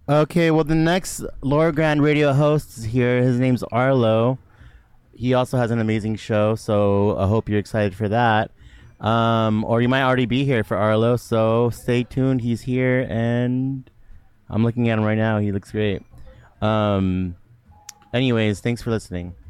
Okay, well, the next Laura Grand radio host is here. His name's Arlo. He also has an amazing show, so I hope you're excited for that. Or you might already be here for Arlo, so stay tuned. He's here, and I'm looking at him right now. He looks great. Um, Anyways, thanks for listening.